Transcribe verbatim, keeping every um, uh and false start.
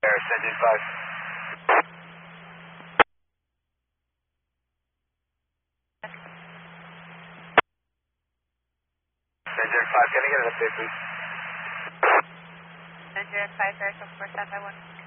Paris, engine five. Engine five, can I get an update, please? Engine five, Paris, four seven one.